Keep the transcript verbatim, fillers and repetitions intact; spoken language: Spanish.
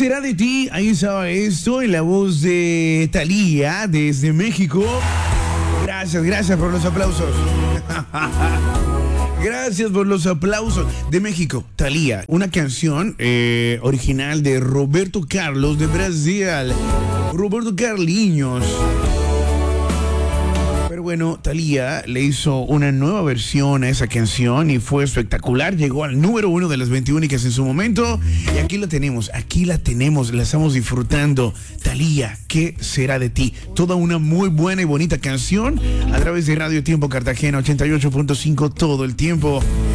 será de ti? Ahí estaba esto en la voz de Thalía desde México. Gracias, gracias por los aplausos. Gracias por los aplausos. De México, Thalía, una canción eh, original de Roberto Carlos de Brasil. Roberto Carlinhos. Pero bueno, Thalía le hizo una nueva versión a esa canción y fue espectacular. Llegó al número uno de las veintiúnicas en su momento. Y aquí la tenemos, aquí la tenemos, la estamos disfrutando. Thalía, ¿qué será de ti? Toda una muy buena y bonita canción a través de Radio Tiempo Cartagena ochenta y ocho punto cinco todo el tiempo.